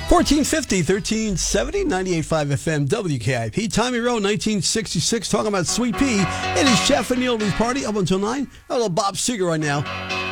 1450, 1370, 98.5 FM, WKIP. Tommy Rowe, 1966, talking about Sweet Pea. It is Jeff and Neil Party up until 9. A little Bob Seger right now.